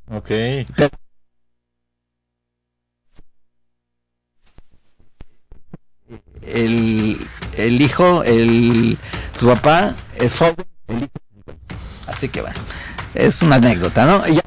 Ok. El hijo, su papá es Fogo, así que bueno, es una anécdota, ¿no? Y ya